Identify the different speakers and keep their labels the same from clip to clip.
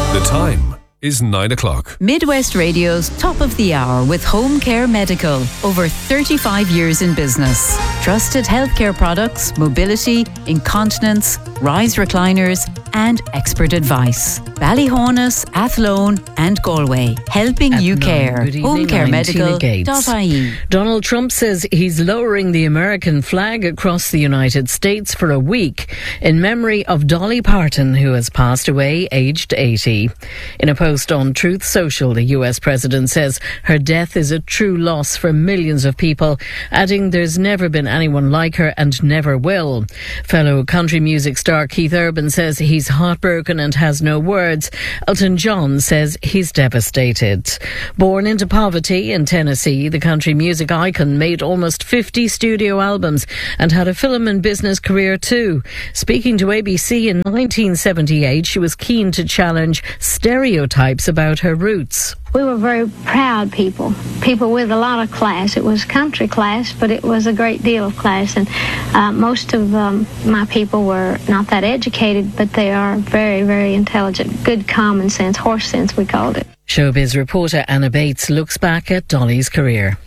Speaker 1: The time is 9 o'clock.
Speaker 2: Midwest Radio's Top of the Hour with Home Care Medical. Over 35 years in business. Trusted healthcare products, mobility, incontinence, rise recliners and expert advice. Ballyhonus, Athlone and Galway. Helping you care. HomeCareMedical.ie.
Speaker 3: Donald Trump says he's lowering the American flag across the United States for a week in memory of Dolly Parton, who has passed away aged 80. In a post on Truth Social, the US president says her death is a true loss for millions of people, adding there's never been anyone like her and never will. Fellow country music star Keith Urban says he's heartbroken and has no words. Elton John says he's devastated. Born into poverty in Tennessee, the country music icon made almost 50 studio albums and had a film and business career too. Speaking to ABC in 1978, she was keen to challenge stereotypes about her roots.
Speaker 4: We were very proud people with a lot of class. It was country class, but it was a great deal of class. And most of my people were not that educated, but they are very, very intelligent. Good common sense, horse sense, we called it.
Speaker 3: Showbiz reporter Anna Bates looks back at Dolly's career.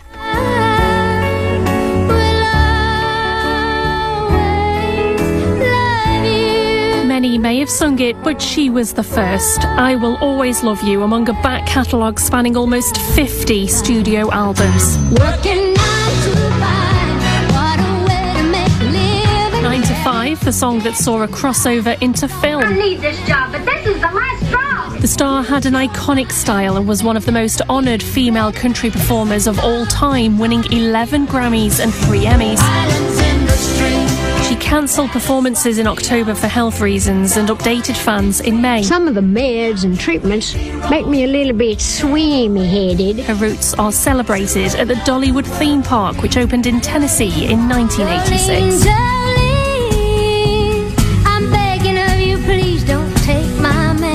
Speaker 5: Many may have sung it, but she was the first. I Will Always Love You, among a back catalogue spanning almost 50 studio albums.
Speaker 6: Working 9 to 5, what a way to make a living.
Speaker 5: 9 to 5, the song that saw a crossover into film.
Speaker 6: I need this job, but this is the last straw.
Speaker 5: The star had an iconic style and was one of the most honoured female country performers of all time, winning 11 Grammys and 3 Emmys. She cancelled performances in October for health reasons and updated fans in May.
Speaker 7: Some of the meds and treatments make me a little bit swimmy-headed.
Speaker 5: Her roots are celebrated at the Dollywood theme park, which opened in Tennessee in 1986.
Speaker 6: Darling, I'm begging of you, please don't take my man.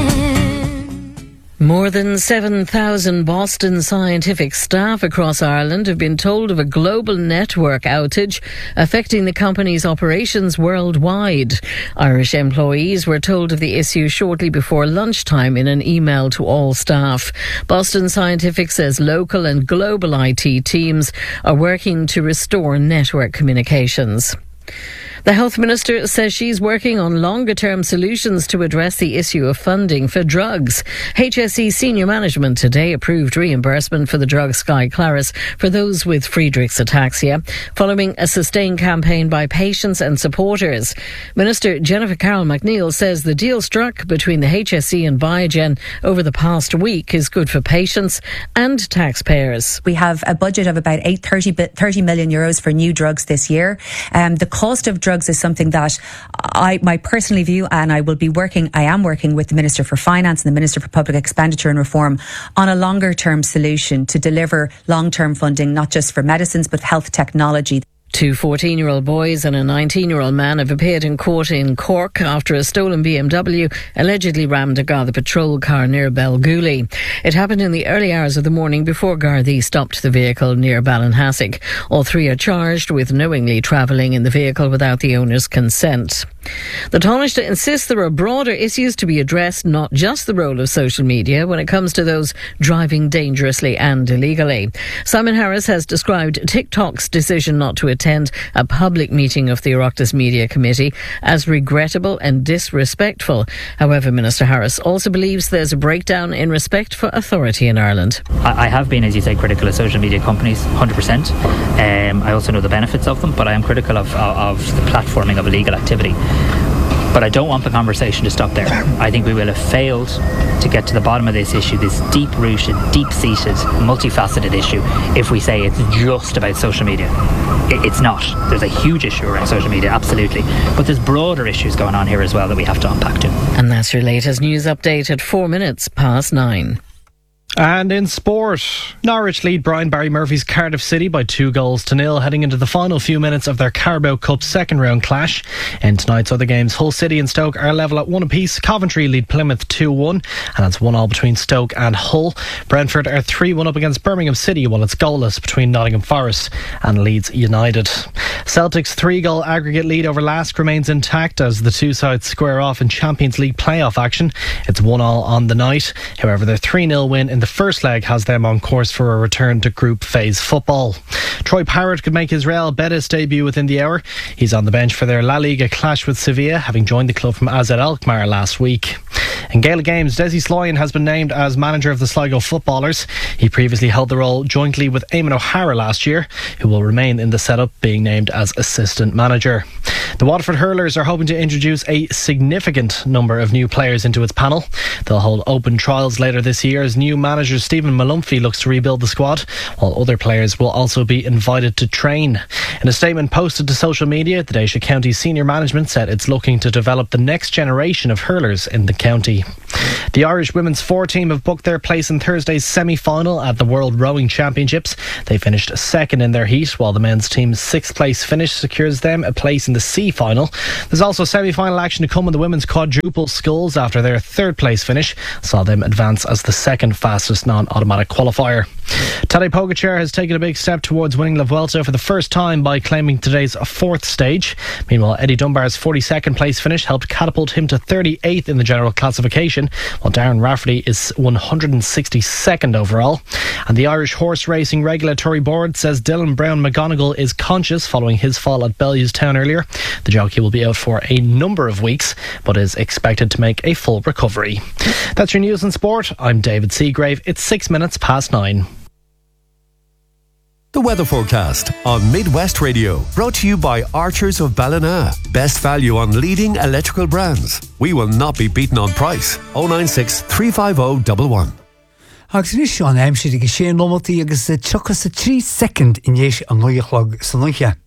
Speaker 3: More than 7,000 Boston Scientific staff across Ireland have been told of a global network outage affecting the company's operations worldwide. Irish employees were told of the issue shortly before lunchtime in an email to all staff. Boston Scientific says local and global IT teams are working to restore network communications. The Health Minister says she's working on longer-term solutions to address the issue of funding for drugs. HSE senior management today approved reimbursement for the drug Skyclarys for those with Friedreich's ataxia, following a sustained campaign by patients and supporters. Minister Jennifer Carroll McNeil says the deal struck between the HSE and Biogen over the past week is good for patients and taxpayers.
Speaker 8: We have a budget of about 30 million euros for new drugs this year. The cost of drugs is something that my personal view, and I am working with the Minister for Finance and the Minister for Public Expenditure and Reform on a longer term solution to deliver long term funding, not just for medicines but health technology.
Speaker 3: 2 14-year-old boys and a 19-year-old man have appeared in court in Cork after a stolen BMW allegedly rammed a Garda patrol car near Belgooly. It happened in the early hours of the morning before Gardaí stopped the vehicle near Ballinhassig. All 3 are charged with knowingly travelling in the vehicle without the owner's consent. The Taoiseach insists there are broader issues to be addressed, not just the role of social media when it comes to those driving dangerously and illegally. Simon Harris has described TikTok's decision not to attend a public meeting of the Oireachtas Media Committee as regrettable and disrespectful. However, Minister Harris also believes there's a breakdown in respect for authority in Ireland.
Speaker 9: I have been, as you say, critical of social media companies, 100%. I also know the benefits of them, but I am critical of the platforming of illegal activity. But I don't want the conversation to stop there. I think we will have failed to get to the bottom of this issue, this deep-rooted, deep-seated, multifaceted issue, if we say it's just about social media. It's not. There's a huge issue around social media, absolutely. But there's broader issues going on here as well that we have to unpack too.
Speaker 3: And that's your latest news update at 9:04.
Speaker 10: And in sport, Norwich lead Brian Barry Murphy's Cardiff City by 2-0 heading into the final few minutes of their Carabao Cup second round clash. In tonight's other games, Hull City and Stoke are level at 1 apiece. Coventry lead Plymouth 2-1 and it's 1-1 between Stoke and Hull. Brentford are 3-1 up against Birmingham City while it's goalless between Nottingham Forest and Leeds United. Celtic's 3-goal aggregate lead over Lask remains intact as the two sides square off in Champions League playoff action. It's 1-1 on the night. However, their 3-0 win in the first leg has them on course for a return to group phase football. Troy Parrott could make his Real Betis debut within the hour. He's on the bench for their La Liga clash with Sevilla, having joined the club from AZ Alkmaar last week. In Gaelic games, Desi Sloyan has been named as manager of the Sligo footballers. He previously held the role jointly with Eamon O'Hara last year, who will remain in the setup, being named as assistant manager. The Waterford Hurlers are hoping to introduce a significant number of new players into its panel. They'll hold open trials later this year as new manager Stephen Malumphey looks to rebuild the squad, while other players will also be invited to train. In a statement posted to social media, the Daoiseach County senior management said it's looking to develop the next generation of hurlers in the county. The Irish women's 4 team have booked their place in Thursday's semi-final at the World Rowing Championships. They finished second in their heat, while the men's team's 6th place finish secures them a place in the C final. There's also semi-final action to come in the women's quadruple sculls after their 3rd place finish saw them advance as the second fastest non-automatic qualifier. Tadej Pogacar has taken a big step towards winning La Vuelta for the first time by claiming today's 4th stage. Meanwhile, Eddie Dunbar's 42nd place finish helped catapult him to 38th in the general classification, while Darren Rafferty is 162nd overall. And the Irish Horse Racing Regulatory Board says Dylan Brown McGonigal is conscious following his fall at Bellewstown earlier. The jockey will be out for a number of weeks, but is expected to make a full recovery. That's your news and sport. I'm David Seagrave. It's 6 minutes past 9.
Speaker 1: The weather forecast on Midwest Radio, brought to you by Archers of Ballina. Best value on leading electrical brands. We will not be beaten on price. 096 350 111.
Speaker 11: Agus an aimsir ag sé nómataí agus tuchas a 3 second in dhéis an nuichlog san nuiche.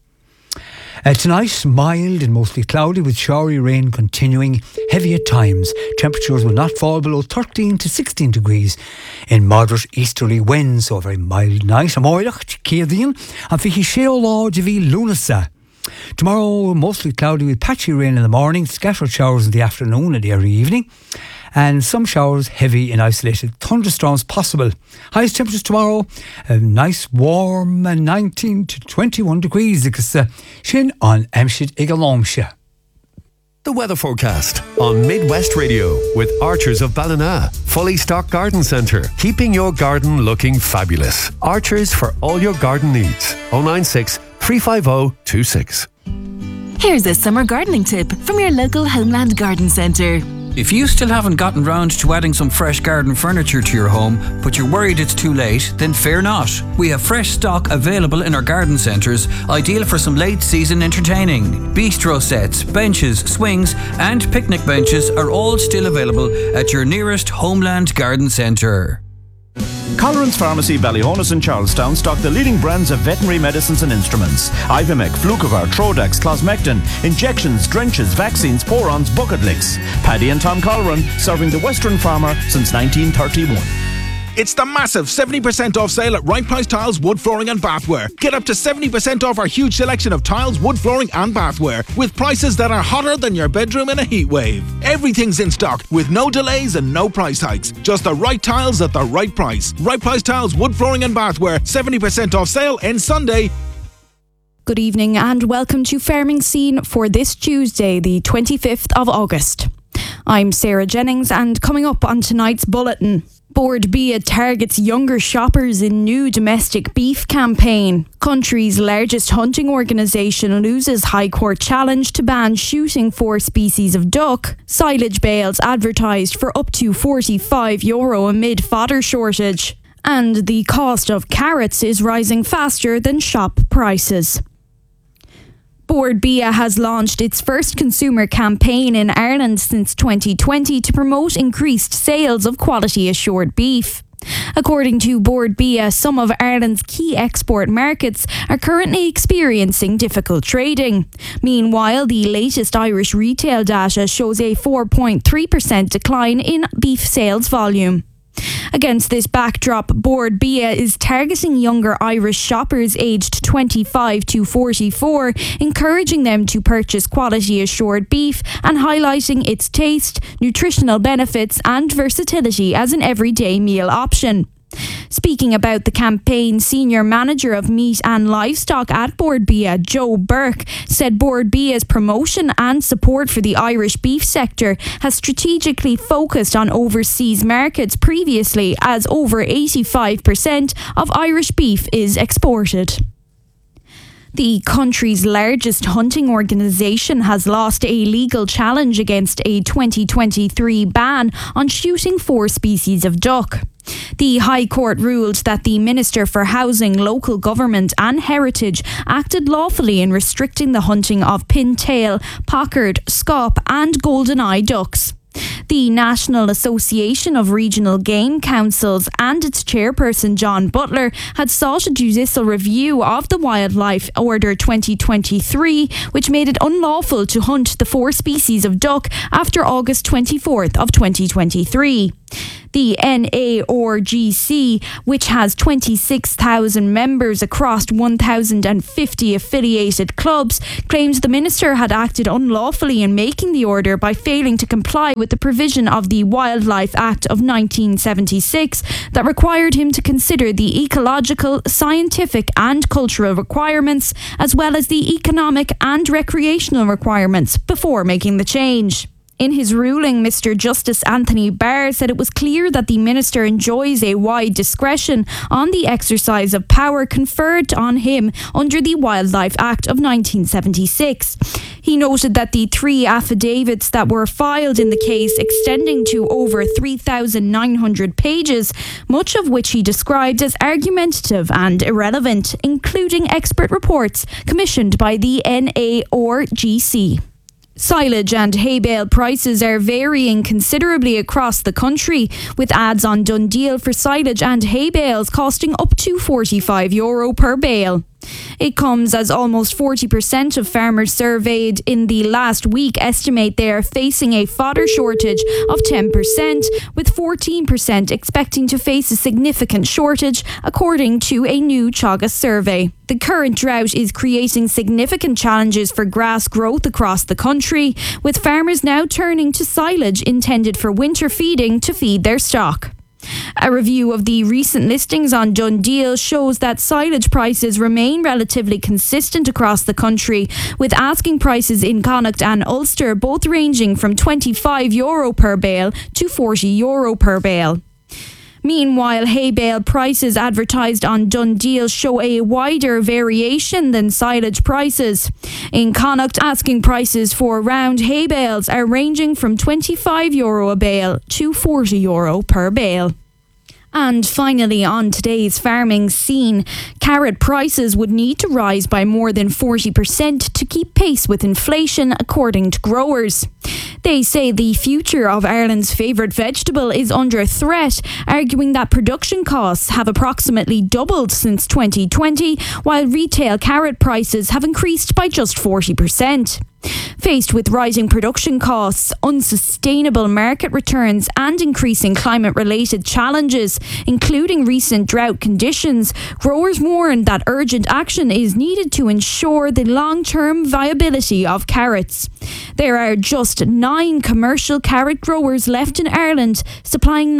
Speaker 11: Tonight, mild and mostly cloudy with showery rain continuing, heavy at times. Temperatures will not fall below 13 to 16 degrees in moderate easterly winds, so a very mild night. Amoilach, Céadíon, and fichi Sheolá de bhí Lunasa. Tomorrow, mostly cloudy with patchy rain in the morning, scattered showers in the afternoon and the early evening, and some showers, heavy and isolated thunderstorms possible. Highest temperatures tomorrow, nice warm 19 to 21 degrees because sin on Emshid Igalomsha.
Speaker 1: The weather forecast on Midwest Radio with Archers of Ballina. Fully stocked garden centre, keeping your garden looking fabulous. Archers for all your garden needs. 096 350 26.
Speaker 12: Here's a summer gardening tip from your local Homeland Garden Centre.
Speaker 13: If you still haven't gotten round to adding some fresh garden furniture to your home, but you're worried it's too late, then fear not. We have fresh stock available in our garden centres, ideal for some late season entertaining. Bistro sets, benches, swings and picnic benches are all still available at your nearest Homeland Garden Centre.
Speaker 14: Colleran's Pharmacy, Ballyhonus and Charlestown stock the leading brands of veterinary medicines and instruments. Ivimec, Flucovar, Trodax, Closmectin, injections, drenches, vaccines, porons, bucket licks. Paddy and Tom Colleran, serving the Western farmer since 1931.
Speaker 15: It's the massive 70% off sale at Right Price Tiles, Wood Flooring and Bathware. Get up to 70% off our huge selection of tiles, wood flooring and bathware with prices that are hotter than your bedroom in a heat wave. Everything's in stock with no delays and no price hikes. Just the right tiles at the right price. Right Price Tiles, Wood Flooring and Bathware. 70% off sale ends Sunday.
Speaker 16: Good evening and welcome to Farming Scene for this Tuesday, the 25th of August. I'm Sarah Jennings and coming up on tonight's bulletin. Bord Bia targets younger shoppers in new domestic beef campaign. Country's largest hunting organisation loses High Court challenge to ban shooting 4 species of duck. Silage bales advertised for up to €45 amid fodder shortage. And the cost of carrots is rising faster than shop prices. Bord Bia has launched its first consumer campaign in Ireland since 2020 to promote increased sales of quality assured beef. According to Bord Bia, some of Ireland's key export markets are currently experiencing difficult trading. Meanwhile, the latest Irish retail data shows a 4.3% decline in beef sales volume. Against this backdrop, Bord Bia is targeting younger Irish shoppers aged 25 to 44, encouraging them to purchase quality assured beef and highlighting its taste, nutritional benefits and versatility as an everyday meal option. Speaking about the campaign, Senior Manager of Meat and Livestock at Bord Bia, Joe Burke, said Bord Bia's promotion and support for the Irish beef sector has strategically focused on overseas markets previously, as over 85% of Irish beef is exported. The country's largest hunting organisation has lost a legal challenge against a 2023 ban on shooting 4 species of duck. The High Court ruled that the Minister for Housing, Local Government and Heritage acted lawfully in restricting the hunting of pintail, pockard, scaup and golden-eye ducks. The National Association of Regional Game Councils and its chairperson John Butler had sought a judicial review of the Wildlife Order 2023, which made it unlawful to hunt the 4 species of duck after August 24th of 2023. The NAORGC, which has 26,000 members across 1,050 affiliated clubs, claims the minister had acted unlawfully in making the order by failing to comply with the provision of the Wildlife Act of 1976 that required him to consider the ecological, scientific and cultural requirements, as well as the economic and recreational requirements before making the change. In his ruling, Mr. Justice Anthony Barr said it was clear that the minister enjoys a wide discretion on the exercise of power conferred on him under the Wildlife Act of 1976. He noted that the 3 affidavits that were filed in the case, extending to over 3,900 pages, much of which he described as argumentative and irrelevant, including expert reports commissioned by the NAORGC. Silage and hay bale prices are varying considerably across the country, with ads on Dundeel for silage and hay bales costing up to €45 per bale. It comes as almost 40% of farmers surveyed in the last week estimate they are facing a fodder shortage of 10%, with 14% expecting to face a significant shortage, according to a new Teagasc survey. The current drought is creating significant challenges for grass growth across the country, with farmers now turning to silage intended for winter feeding to feed their stock. A review of the recent listings on Dundeel shows that silage prices remain relatively consistent across the country, with asking prices in Connacht and Ulster both ranging from €25 per bale to €40 per bale. Meanwhile, hay bale prices advertised on Dundeel show a wider variation than silage prices. In Connacht, asking prices for round hay bales are ranging from €25 a bale to €40 per bale. And finally, on today's farming scene, carrot prices would need to rise by more than 40% to keep pace with inflation, according to growers. They say the future of Ireland's favourite vegetable is under threat, arguing that production costs have approximately doubled since 2020, while retail carrot prices have increased by just 40%. Faced with rising production costs, unsustainable market returns and increasing climate-related challenges, including recent drought conditions, growers warn that urgent action is needed to ensure the long-term viability of carrots. There are just 9 commercial carrot growers left in Ireland, supplying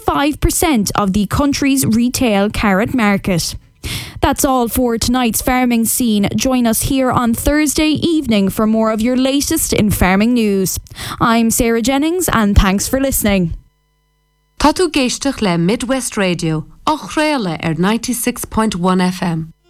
Speaker 16: 95% of the country's retail carrot market. That's all for tonight's farming scene. Join us here on Thursday evening for more of your latest in farming news. I'm Sarah Jennings and thanks for listening.
Speaker 17: Tá tú géisteach le Midwest Radio, 8 réile ar 96.1 FM.